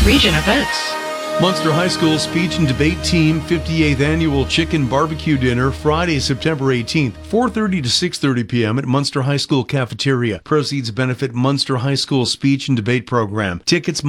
Region events. Munster High School Speech and Debate Team 58th Annual Chicken Barbecue Dinner, Friday, September 18th, 4:30 to 6:30 p.m. at Munster High School Cafeteria. Proceeds benefit Munster High School Speech and Debate Program. Tickets